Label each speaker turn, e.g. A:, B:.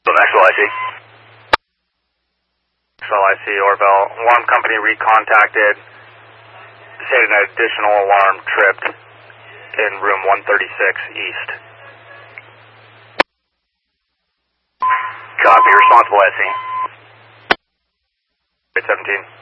A: Maxwell IC.
B: Maxwell IC, Orville. Alarm company recontacted. Said an additional alarm tripped in room 136 East.
A: Copy, responsible IC.
B: 817.